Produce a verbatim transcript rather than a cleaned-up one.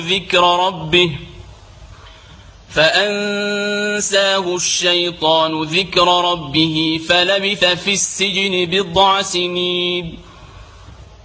ذكر ربه فأنساه الشيطان ذكر ربه فلبث في السجن بضع سنين